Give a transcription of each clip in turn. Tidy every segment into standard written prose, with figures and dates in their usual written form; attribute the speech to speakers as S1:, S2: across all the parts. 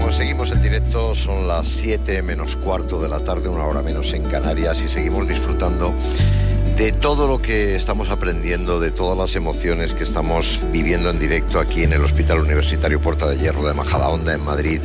S1: Seguimos en directo, son las 7 menos cuarto de la tarde, una hora menos en Canarias, y seguimos disfrutando de todo lo que estamos aprendiendo, de todas las emociones que estamos viviendo en directo aquí en el Hospital Universitario Puerta de Hierro de Majadahonda, en Madrid.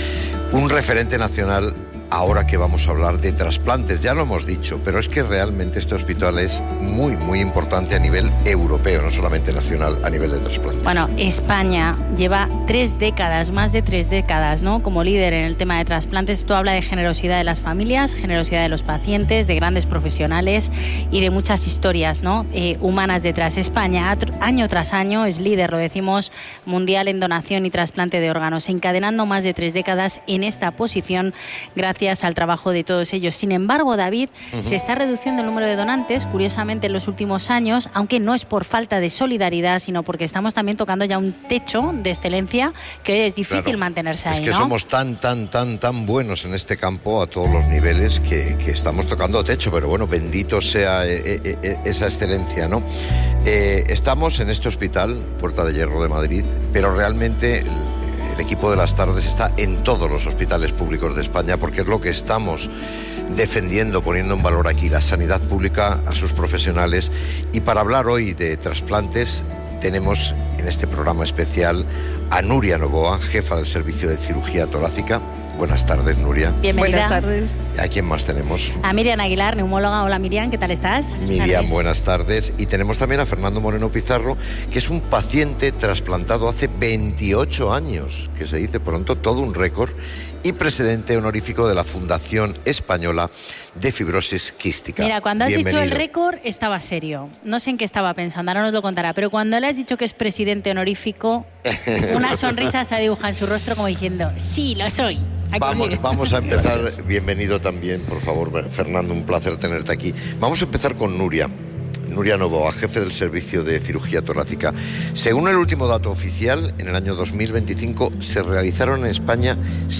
S1: Un referente nacional. Ahora que vamos a hablar de trasplantes, ya lo hemos dicho, pero es que realmente este hospital es muy, muy importante a nivel europeo, no solamente nacional, a nivel de trasplantes.
S2: Bueno, España lleva 3 décadas, más de 3 décadas, ¿no?, como líder en el tema de trasplantes. Esto habla de generosidad de las familias, generosidad de los pacientes, de grandes profesionales y de muchas historias, ¿no?, humanas detrás. España, año tras año, es líder, lo decimos, mundial en donación y trasplante de órganos, encadenando más de 3 décadas en esta posición, gracias al trabajo de todos ellos. Sin embargo, David, se está reduciendo el número de donantes, curiosamente, en los últimos años, aunque no es por falta de solidaridad, sino porque estamos también tocando ya un techo de excelencia que hoy es difícil mantenerse ahí,
S1: ¿no? Es que
S2: ¿no?
S1: somos tan buenos en este campo a todos los niveles que estamos tocando techo, pero bueno, bendito sea esa excelencia, ¿no? Estamos en este hospital, Puerta de Hierro de Madrid, pero realmente el equipo de las tardes está en todos los hospitales públicos de España, porque es lo que estamos defendiendo, poniendo en valor aquí, la sanidad pública, a sus profesionales. Y para hablar hoy de trasplantes, tenemos en este programa especial a Nuria Novoa, jefa del Servicio de Cirugía Torácica. Buenas tardes, Nuria.
S2: Bienvenida.
S3: Buenas tardes.
S1: ¿A quién más tenemos?
S2: A Miriam Aguilar, neumóloga. Hola, Miriam, ¿qué tal estás?
S1: Miriam, buenas tardes. Y tenemos también a Fernando Moreno Pizarro, que es un paciente trasplantado hace 28 años, que se dice pronto, todo un récord, y presidente honorífico de la Fundación Española de Fibrosis Quística.
S2: Mira, cuando has
S1: Bienvenido.
S2: dicho el récord, estaba serio. No sé en qué estaba pensando, ahora nos lo contará. Pero cuando le has dicho que es presidente honorífico, una sonrisa se dibuja en su rostro como diciendo, sí, lo soy.
S1: Vamos a empezar. Bienvenido también, por favor, Fernando, un placer tenerte aquí. Vamos a empezar con Nuria Novoa, jefe del Servicio de Cirugía Torácica. Según el último dato oficial, en el año 2025 se realizaron en España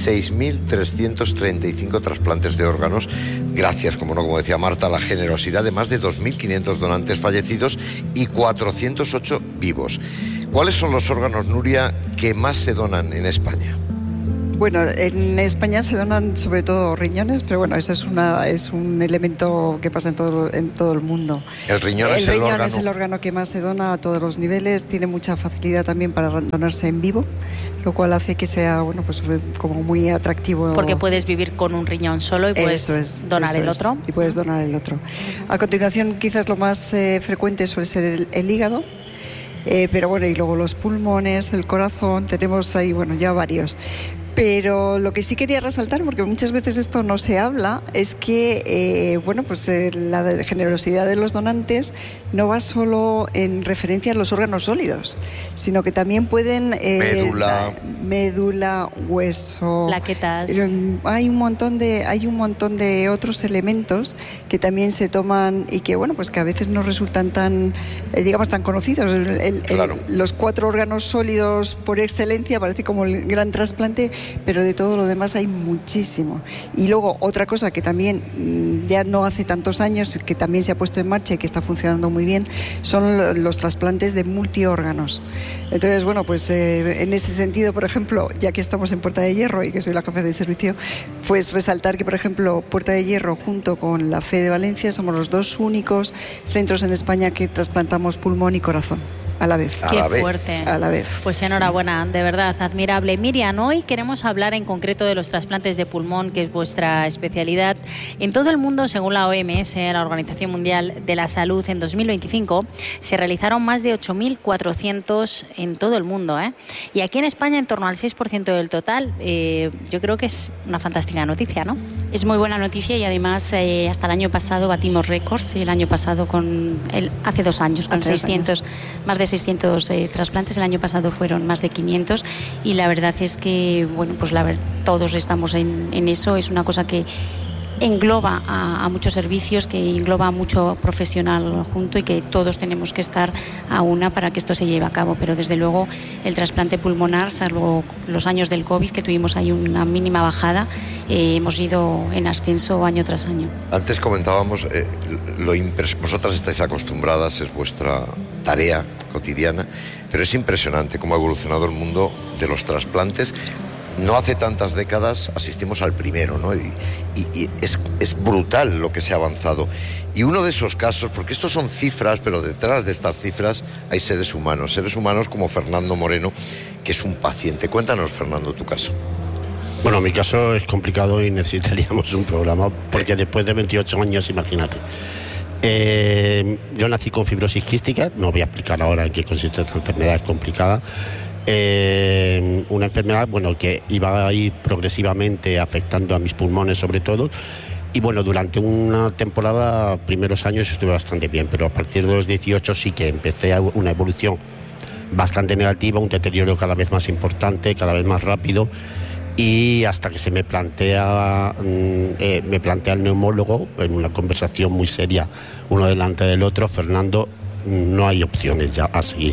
S1: 6.335 trasplantes de órganos, gracias, como decía Marta, a la generosidad de más de 2.500 donantes fallecidos y 408 vivos. ¿Cuáles son los órganos, Nuria, que más se donan en España?
S3: Bueno, en España se donan sobre todo riñones, pero bueno, eso es un elemento que pasa en todo el mundo.
S1: El riñón es
S3: el órgano que más se dona a todos los niveles, tiene mucha facilidad también para donarse en vivo, lo cual hace que sea, bueno, pues como muy atractivo.
S2: Porque puedes vivir con un riñón solo y puedes donar el otro.
S3: Y puedes donar el otro. A continuación, quizás lo más frecuente suele ser el hígado. Pero bueno, y luego los pulmones, el corazón, tenemos ahí, bueno, ya varios. Pero lo que sí quería resaltar, porque muchas veces esto no se habla, es que la generosidad de los donantes no va solo en referencia a los órganos sólidos, sino que también pueden médula, hueso,
S2: plaquetas.
S3: Hay un montón de otros elementos que también se toman y que bueno, pues que a veces no resultan tan conocidos. Los 4 órganos sólidos por excelencia parece como el gran trasplante, pero de todo lo demás hay muchísimo. Y luego otra cosa que también ya no hace tantos años, que también se ha puesto en marcha y que está funcionando muy bien, son los trasplantes de multiórganos. Entonces, bueno, pues en ese sentido, por ejemplo, ya que estamos en Puerta de Hierro y que soy la jefa de servicio, pues resaltar que, por ejemplo, Puerta de Hierro junto con la FE de Valencia somos los 2 únicos centros en España que trasplantamos pulmón y corazón. A la vez.
S2: Qué fuerte.
S3: A la vez.
S2: Pues enhorabuena, de verdad, admirable. Miriam, hoy queremos hablar en concreto de los trasplantes de pulmón, que es vuestra especialidad. En todo el mundo, según la OMS, la Organización Mundial de la Salud, en 2025 se realizaron más de 8.400 en todo el mundo, ¿eh? Y aquí en España, en torno al 6% del total. Yo creo que es una fantástica noticia, ¿no?
S4: Es muy buena noticia y además hasta el año pasado batimos récords. El año pasado hace 2 años con 600, más de 600 trasplantes. El año pasado fueron más de 500 y la verdad es que bueno, pues todos estamos en eso. Es una cosa que engloba a muchos servicios, que engloba a mucho profesional junto y que todos tenemos que estar a una para que esto se lleve a cabo. Pero desde luego el trasplante pulmonar, salvo los años del COVID, que tuvimos ahí una mínima bajada, hemos ido en ascenso año tras año.
S1: Antes comentábamos, vosotras estáis acostumbradas, es vuestra tarea cotidiana, pero es impresionante cómo ha evolucionado el mundo de los trasplantes no hace tantas décadas asistimos al primero, ¿no? Y es brutal lo que se ha avanzado. Y uno de esos casos, porque estos son cifras, pero detrás de estas cifras hay seres humanos como Fernando Moreno, que es un paciente. Cuéntanos, Fernando, tu caso.
S5: Bueno, mi caso es complicado y necesitaríamos un programa, porque después de 28 años, imagínate. Yo nací con fibrosis quística, no voy a explicar ahora en qué consiste esta enfermedad, es complicada. Una enfermedad, bueno, que iba a ir progresivamente afectando a mis pulmones sobre todo, y bueno, durante una temporada, primeros años estuve bastante bien, pero a partir de los 18 sí que empecé una evolución bastante negativa, un deterioro cada vez más importante, cada vez más rápido, y hasta que se me plantea el neumólogo en una conversación muy seria, uno delante del otro: Fernando, no hay opciones ya a seguir.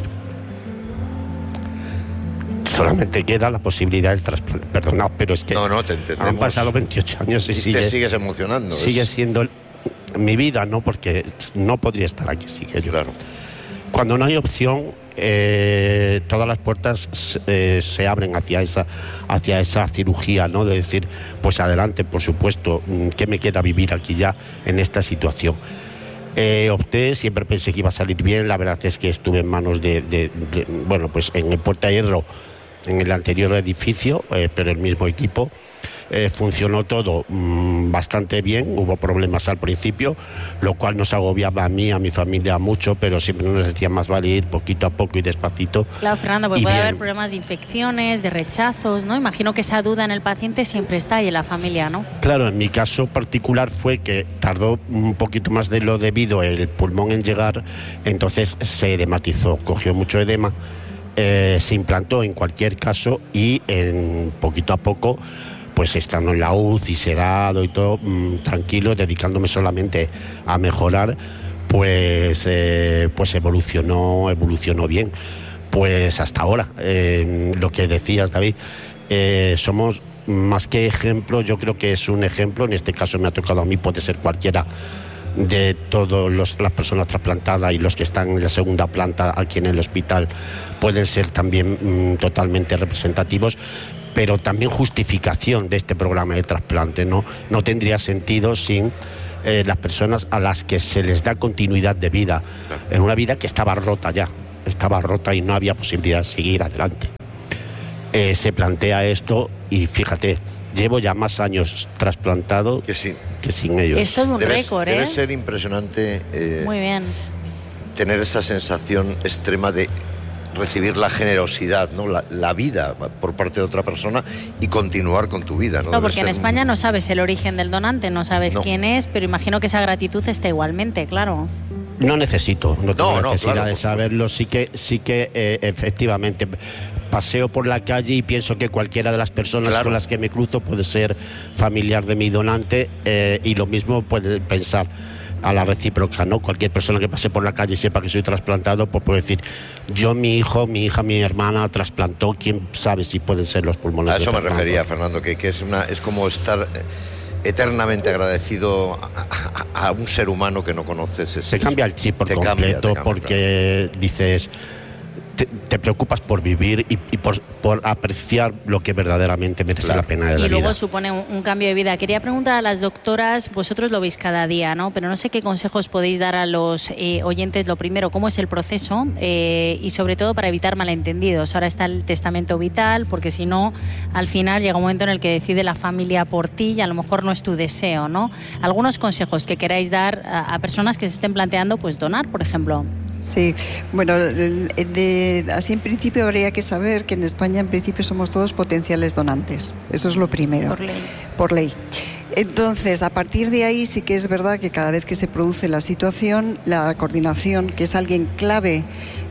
S5: Solamente queda la posibilidad del trasplante. Perdona, pero es que
S1: no, te entendemos.
S5: Han pasado 28 años y
S1: te sigues emocionando.
S5: Sigue siendo mi vida, ¿no? Porque no podría estar aquí, sigue yo.
S1: Claro.
S5: Cuando no hay opción, todas las puertas se abren hacia esa cirugía, ¿no? De decir, pues adelante, por supuesto, ¿qué me queda vivir aquí ya en esta situación? Opté, siempre pensé que iba a salir bien. La verdad es que estuve en manos bueno, pues en el Puerta Hierro, en el anterior edificio, pero el mismo equipo. Funcionó todo bastante bien. Hubo problemas al principio, lo cual nos agobiaba a mí, a mi familia mucho, pero siempre nos decía más vale ir poquito a poco y despacito.
S2: Claro, Fernando, pues puede haber problemas de infecciones, de rechazos, ¿no? Imagino que esa duda en el paciente siempre está y en la familia, ¿no? Claro,
S5: en mi caso particular fue que tardó un poquito más de lo debido el pulmón en llegar, entonces se edematizó, cogió mucho edema, se implantó en cualquier caso y poquito a poco, pues estando en la UCI, sedado y todo, tranquilo, dedicándome solamente a mejorar, pues evolucionó bien. Pues hasta ahora, lo que decías, David, somos más que ejemplo, yo creo que es un ejemplo. En este caso me ha tocado a mí, puede ser cualquiera de todas las personas trasplantadas, y los que están en la segunda planta aquí en el hospital pueden ser también totalmente representativos, pero también justificación de este programa de trasplante. No tendría sentido sin las personas a las que se les da continuidad de vida, en una vida que estaba rota y no había posibilidad de seguir adelante. Se plantea esto y fíjate, llevo ya más años trasplantado que sin ellos.
S2: Esto es un récord,
S1: Debe ser impresionante.
S2: Muy bien.
S1: Tener esa sensación extrema de recibir la generosidad, ¿no? La vida por parte de otra persona y continuar con tu vida, ¿no?
S2: No, porque en España no sabes el origen del donante, no sabes quién es, pero imagino que esa gratitud está igualmente, claro.
S5: No tengo necesidad de saberlo. Sí que efectivamente paseo por la calle y pienso que cualquiera de las personas con las que me cruzo puede ser familiar de mi donante, y lo mismo puede pensar a la recíproca, ¿no? Cualquier persona que pase por la calle y sepa que soy trasplantado, pues puede decir, yo, mi hijo, mi hija, mi hermana trasplantó, quién sabe si pueden ser los pulmones.
S1: A eso me refería, Fernando, que es como estar eternamente agradecido a un ser humano que no conoces.
S5: Se cambia el chip por completo, porque dices, te preocupas por vivir y por apreciar lo que verdaderamente merece la pena de la vida.
S2: Y luego supone un cambio de vida. Quería preguntar a las doctoras, vosotros lo veis cada día, ¿no? Pero no sé qué consejos podéis dar a los oyentes. Lo primero, ¿cómo es el proceso? Y sobre todo para evitar malentendidos. Ahora está el testamento vital, porque si no, al final llega un momento en el que decide la familia por ti y a lo mejor no es tu deseo, ¿no? Algunos consejos que queráis dar a personas que se estén planteando, pues donar, por ejemplo.
S3: Sí, bueno, así en principio habría que saber que en España en principio somos todos potenciales donantes. Eso es lo primero. Por ley. Entonces, a partir de ahí sí que es verdad que cada vez que se produce la situación, la coordinación, que es alguien clave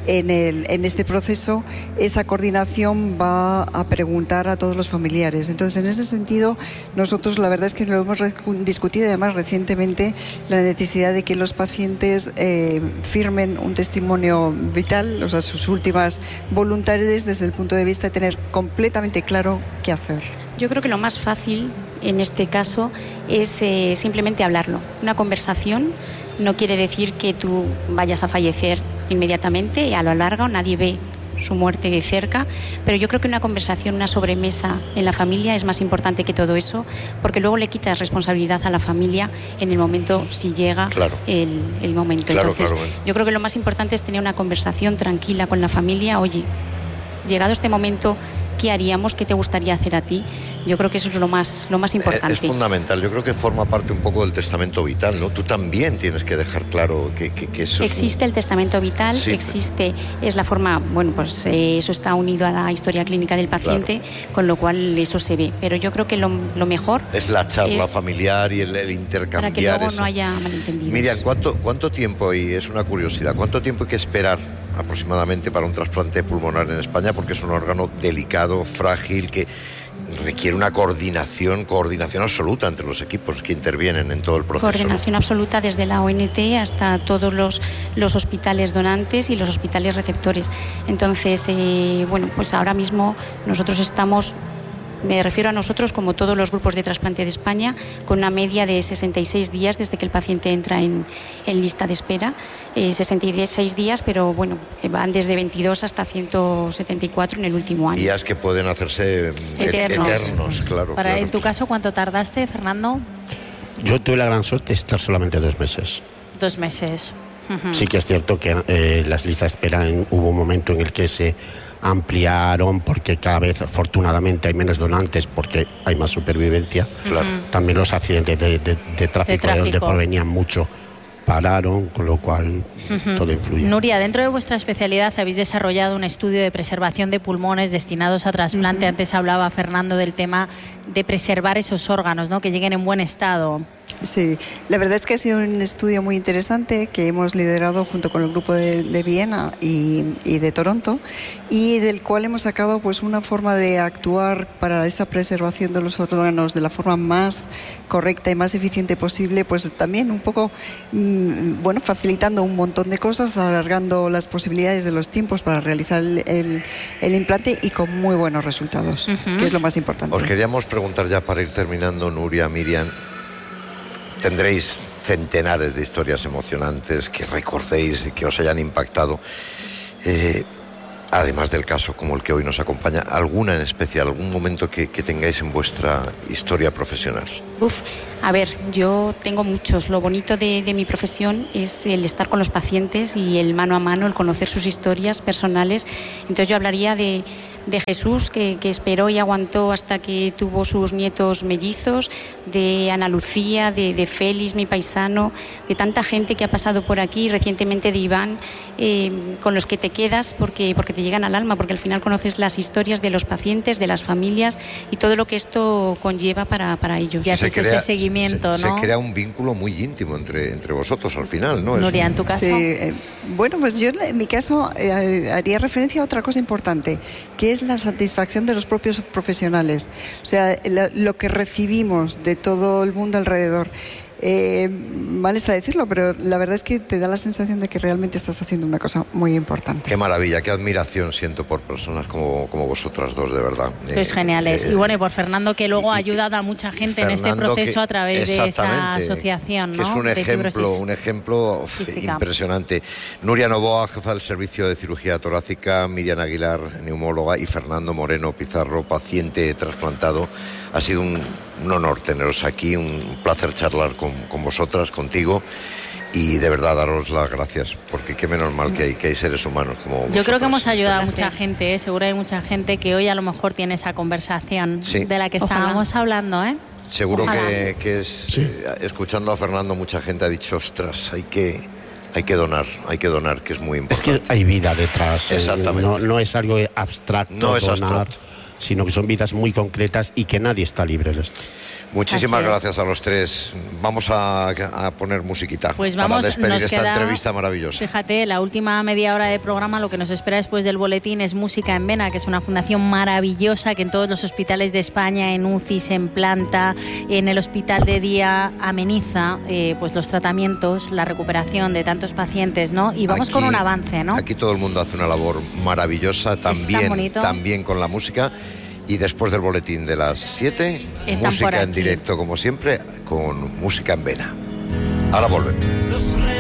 S3: en este proceso, esa coordinación va a preguntar a todos los familiares. Entonces, en ese sentido, nosotros la verdad es que lo hemos discutido, además recientemente, la necesidad de que los pacientes firmen un testimonio vital, o sea, sus últimas voluntades, desde el punto de vista de tener completamente claro qué hacer.
S4: Yo creo que lo más fácil en este caso es simplemente hablarlo. Una conversación no quiere decir que tú vayas a fallecer inmediatamente, y a lo largo nadie ve su muerte de cerca, pero yo creo que una conversación, una sobremesa en la familia es más importante que todo eso, porque luego le quitas responsabilidad a la familia en el momento, si llega el momento.
S1: Claro,
S4: entonces,
S1: bueno.
S4: yo creo que lo más importante es tener una conversación tranquila con la familia. Oye, llegado este momento, ¿qué haríamos? ¿Qué te gustaría hacer a ti? Yo creo que eso es lo más importante.
S1: Es fundamental. Yo creo que forma parte un poco del testamento vital, ¿no? Tú también tienes que dejar claro que eso
S4: existe el testamento vital,
S1: sí.
S4: Es la forma, bueno, pues eso está unido a la historia clínica del paciente, con lo cual eso se ve. Pero yo creo que lo mejor
S1: es la charla familiar y el intercambiar.
S4: Para que luego no haya malentendidos.
S1: Miriam, ¿cuánto tiempo, y es una curiosidad, cuánto tiempo hay que esperar aproximadamente para un trasplante pulmonar en España? Porque es un órgano delicado, frágil, que requiere una coordinación absoluta entre los equipos que intervienen en todo el proceso.
S4: Coordinación absoluta desde la ONT hasta todos los hospitales donantes y los hospitales receptores. Entonces, bueno, pues ahora mismo nosotros estamos, me refiero a nosotros como todos los grupos de trasplante de España, con una media de 66 días desde que el paciente entra en lista de espera. 66 días, pero bueno, van desde 22 hasta 174 en el último año.
S1: Días que pueden hacerse eternos, claro.
S2: En tu caso, ¿cuánto tardaste, Fernando?
S5: Yo tuve la gran suerte de estar solamente 2 meses.
S2: 2 meses. Uh-huh.
S5: Sí que es cierto que las listas de espera hubo un momento en el que se ampliaron porque cada vez afortunadamente hay menos donantes porque hay más supervivencia.
S1: Claro.
S5: También los accidentes de tráfico de donde provenían mucho pararon, con lo cual todo influye.
S2: Nuria, dentro de vuestra especialidad habéis desarrollado un estudio de preservación de pulmones destinados a trasplante. Antes hablaba Fernando del tema de preservar esos órganos, ¿no? Que lleguen en buen estado.
S3: Sí, la verdad es que ha sido un estudio muy interesante que hemos liderado junto con el grupo de Viena y de Toronto, y del cual hemos sacado pues una forma de actuar para esa preservación de los órganos de la forma más correcta y más eficiente posible, pues también un poco bueno, facilitando un montón de cosas, alargando las posibilidades de los tiempos para realizar el implante y con muy buenos resultados, que es lo más importante.
S1: Os queríamos preguntar ya para ir terminando, Nuria, Miriam, tendréis centenares de historias emocionantes que recordéis y que os hayan impactado. Además del caso como el que hoy nos acompaña, ¿alguna en especial, algún momento que tengáis en vuestra historia profesional?
S4: A ver, yo tengo muchos. Lo bonito de mi profesión es el estar con los pacientes y el mano a mano, el conocer sus historias personales. Entonces yo hablaría de Jesús, que esperó y aguantó hasta que tuvo sus nietos mellizos, de Ana Lucía, de Félix, mi paisano, de tanta gente que ha pasado por aquí, recientemente de Iván, con los que te quedas porque te llegan al alma, porque al final conoces las historias de los pacientes, de las familias y todo lo que esto conlleva para ellos.
S2: Y haces ese seguimiento, ¿no?
S1: Se crea un vínculo muy íntimo entre vosotros al final, ¿no?
S2: Nuria, ¿en tu caso?
S3: Sí, bueno, pues yo en mi caso haría referencia a otra cosa importante, que es la satisfacción de los propios profesionales. O sea, lo que recibimos de todo el mundo alrededor. Mal está decirlo, pero la verdad es que te da la sensación de que realmente estás haciendo una cosa muy importante.
S1: Qué maravilla, qué admiración siento por personas como vosotras dos, de verdad.
S2: Sois geniales. Y bueno, y por Fernando, que luego ha ayudado a mucha gente
S1: Fernando,
S2: en este proceso a través de esa asociación, ¿no?
S1: Que es un ejemplo impresionante. Nuria Novoa, jefa del servicio de cirugía torácica, Miriam Aguilar, neumóloga, y Fernando Moreno Pizarro, paciente trasplantado. Ha sido un honor teneros aquí, un placer charlar con vosotras, contigo, y de verdad daros las gracias, porque qué menos mal que hay seres humanos como vosotros.
S2: Yo creo que hemos ayudado a mucha gente, seguro hay mucha gente que hoy a lo mejor tiene esa conversación de la que estábamos hablando, ¿eh?
S1: Seguro que escuchando a Fernando mucha gente ha dicho, ostras, hay que donar, que es muy importante.
S5: Es que hay vida detrás.
S1: Exactamente.
S5: No es algo abstracto.
S1: No es abstracto,
S5: sino que son vidas muy concretas y que nadie está libre de esto.
S1: Muchísimas gracias a los tres. Vamos a poner musiquita para despedir esta entrevista maravillosa.
S2: Fíjate, la última media hora de programa, lo que nos espera después del boletín es Música en Vena, que es una fundación maravillosa que en todos los hospitales de España, en UCIs, en planta, en el hospital de día, ameniza pues los tratamientos, la recuperación de tantos pacientes, ¿no? Y vamos con un avance, ¿no?
S1: Aquí todo el mundo hace una labor maravillosa, también con la música. Y después del boletín de las 7, música en directo como siempre, con Música en Vena. Ahora volvemos.